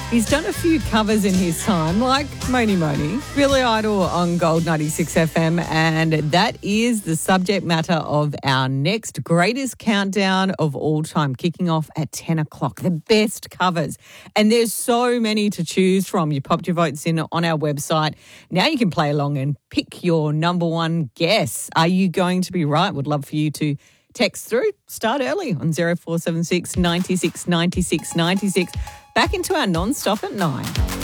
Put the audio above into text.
He's done a few covers in his time, like Moni Moni, Billy Idol on Gold 96 FM, and that is the subject matter of our next greatest countdown of all time, kicking off at 10 o'clock, the best covers. And there's so many to choose from. You popped your votes in on our website. Now you can play along and pick your number one guess. Are you going to be right? Would love for you to text through. Start early on 0476 96 96 96. Back into our non-stop at 9.